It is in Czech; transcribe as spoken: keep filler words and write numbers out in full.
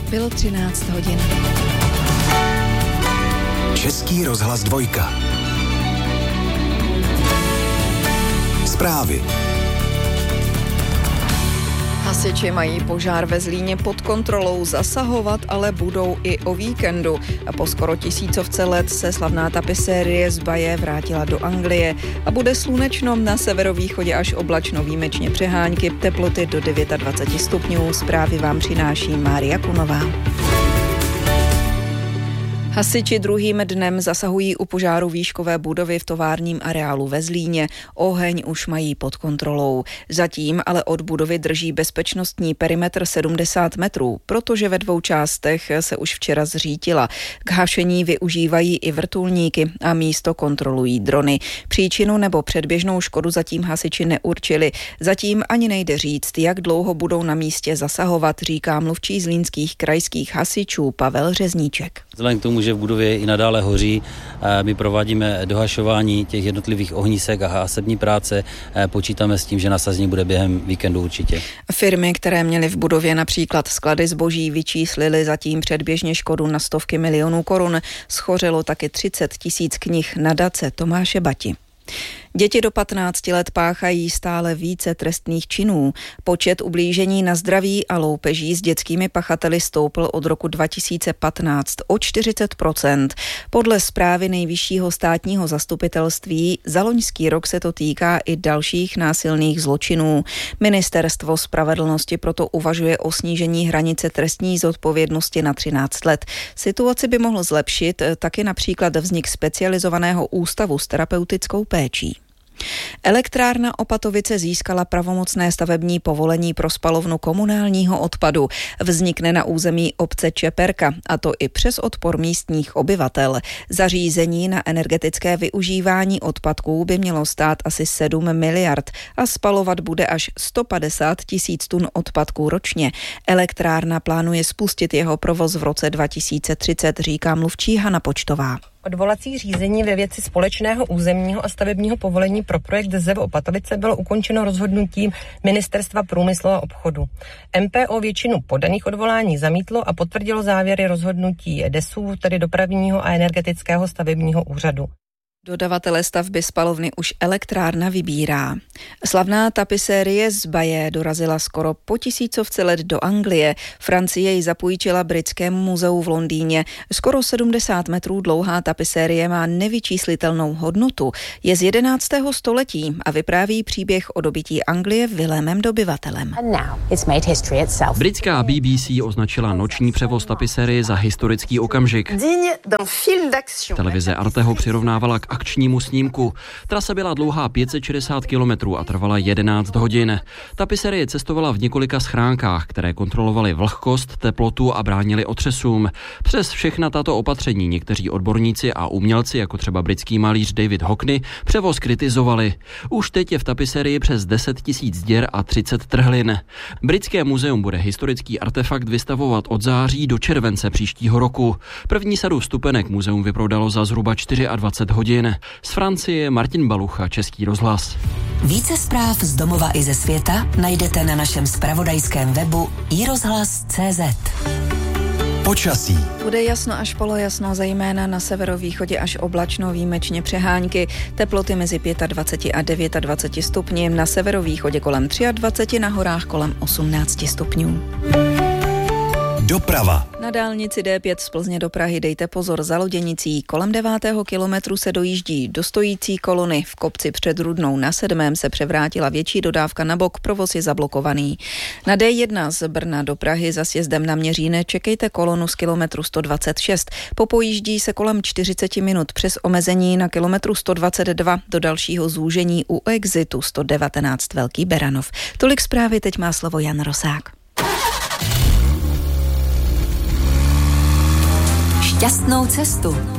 Bylo třináct hodin. Český rozhlas dvojka. Zprávy. Hasiči mají požár ve Zlíně pod kontrolou, zasahovat ale budou i o víkendu. A po skoro tisícovce let se slavná tapisérie z Baye vrátila do Anglie a bude slunečno, na severovýchodě až oblačno, výjimečně přehánky, teploty do dvacet devět stupňů. Zprávy vám přináší Mária Kunová. Hasiči druhým dnem zasahují u požáru výškové budovy v továrním areálu ve Zlíně. Oheň už mají pod kontrolou. Zatím ale od budovy drží bezpečnostní perimetr sedmdesát metrů, protože ve dvou částech se už včera zřítila. K hašení využívají i vrtulníky a místo kontrolují drony. Příčinu nebo předběžnou škodu zatím hasiči neurčili. Zatím ani nejde říct, jak dlouho budou na místě zasahovat, říká mluvčí zlínských krajských hasičů Pavel Řezníček. Vzhledem k tomu, že v budově i nadále hoří, my provádíme dohašování těch jednotlivých ohnisek a hasební práce. Počítáme s tím, že nasazení bude během víkendu určitě. Firmy, které měly v budově například sklady zboží, vyčíslily zatím předběžně škodu na stovky milionů korun. Schořelo taky třicet tisíc knih nadace Tomáše Bati. Děti do patnácti let páchají stále více trestných činů. Počet ublížení na zdraví a loupeží s dětskými pachateli stoupl od roku dva tisíce patnáct o čtyřicet procent. Podle zprávy Nejvyššího státního zastupitelství za loňský rok se to týká i dalších násilných zločinů. Ministerstvo spravedlnosti proto uvažuje o snížení hranice trestní zodpovědnosti na třináct let. Situaci by mohl zlepšit taky například vznik specializovaného ústavu s terapeutickou péčí. Elektrárna Opatovice získala pravomocné stavební povolení pro spalovnu komunálního odpadu. Vznikne na území obce Čeperka, a to i přes odpor místních obyvatel. Zařízení na energetické využívání odpadků by mělo stát asi sedm miliard a spalovat bude až sto padesát tisíc tun odpadků ročně. Elektrárna plánuje spustit jeho provoz v roce dva tisíce třicet, říká mluvčí Hana Počtová. Odvolací řízení ve věci společného územního a stavebního povolení pro projekt ZEV Opatovice bylo ukončeno rozhodnutím Ministerstva průmyslu a obchodu. M P O většinu podaných odvolání zamítlo a potvrdilo závěry rozhodnutí DESÚ, tedy dopravního a energetického stavebního úřadu. Dodavatele stavby spalovny už elektrárna vybírá. Slavná tapisérie z Baye dorazila skoro po tisícovce let do Anglie. Francie ji zapůjčila Britskému muzeu v Londýně. Skoro sedmdesát metrů dlouhá tapisérie má nevyčíslitelnou hodnotu. Je z jedenáctého století a vypráví příběh o dobytí Anglie Vilémem Dobyvatelem. Britská B B C označila noční převoz tapisérie za historický okamžik. Televize Arte ho přirovnávala k akčnímu snímku. Trasa byla dlouhá pět set šedesát kilometrů a trvala jedenáct hodin. Tapisérie cestovala v několika schránkách, které kontrolovaly vlhkost, teplotu a bránily otřesům. Přes všechna tato opatření někteří odborníci a umělci, jako třeba britský malíř David Hockney, převoz kritizovali. Už teď je v tapisérii přes deset tisíc děr a třicet trhlin. Britské muzeum bude historický artefakt vystavovat od září do července příštího roku. První sadu vstupenek muzeum vyprodalo za zhruba dvacet čtyři hodin. Z Francie Martin Balucha, Český rozhlas. Více zpráv z domova i ze světa najdete na našem zpravodajském webu i rozhlas tečka cé zet. Počasí. Bude jasno až polojasno, zejména na severovýchodě až oblačno, výjimečně přehánky. Teploty mezi dvacet pět a dvacet devět stupni, na severovýchodě kolem dvacet tři, na horách kolem osmnáct stupňů. Doprava. Na dálnici D pět z Plzně do Prahy dejte pozor za Loděnicí. Kolem devátého kilometru se dojíždí do stojící kolony. V kopci před Rudnou na sedmém se převrátila větší dodávka na bok, provoz je zablokovaný. Na D jedna z Brna do Prahy za sjezdem na Měříne čekejte kolonu z kilometru sto dvacet šest. Popojíždí se kolem čtyřicet minut přes omezení na kilometru sto dvacet dva do dalšího zúžení u exitu sto devatenáct Velký Beranov. Tolik zprávy, teď má slovo Jan Rosák. Šťastnou cestu